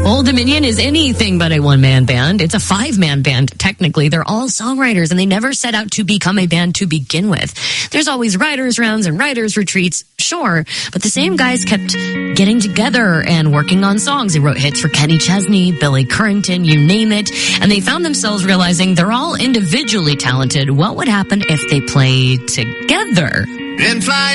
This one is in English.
Old Dominion is anything but a one-man band. It's a 5-man band, technically. They're all songwriters, and they never set out to become a band to begin with. There's always writers' rounds and writers' retreats, sure, but the same guys kept getting together and working on songs. They wrote hits for Kenny Chesney, Billy Currington, you name it, and they found themselves realizing they're all individually talented. What would happen if they played together? And fly